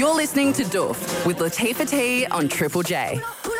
You're listening to Doof with Latifah T on Triple J.